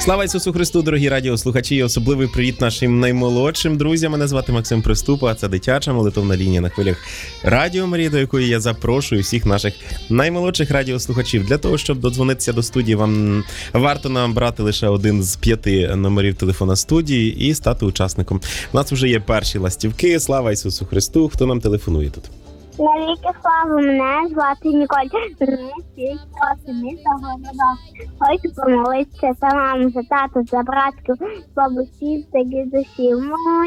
Слава Ісусу Христу, дорогі радіослухачі, і особливий привіт нашим наймолодшим друзям. Мене звати Максим Приступа, а це дитяча молитовна лінія на хвилях Радіо Марія, до якої я запрошую всіх наших наймолодших радіослухачів. Для того, щоб додзвонитися до студії, вам варто набрати лише один з 5 номерів телефона студії і стати учасником. У нас вже є перші ластівки. Слава Ісусу Христу. Хто нам телефонує тут? Навіки славу, мене звати Ніколь. Мене свій класний загородок. Хочу помолитися за маму, за тату, за братку, бабусів та дідусів.